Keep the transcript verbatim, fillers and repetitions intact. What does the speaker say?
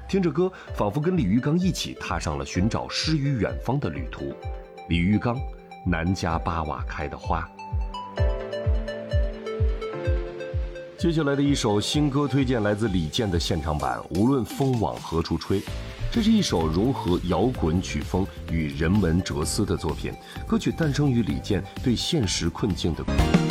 听着歌，仿佛跟李玉刚一起踏上了寻找诗与远方的旅途。李玉刚，南家八瓦开的花。接下来的一首新歌推荐来自李健的现场版《无论风往何处吹》，这是一首融合摇滚曲风与人文哲思的作品。歌曲诞生于李健对现实困境的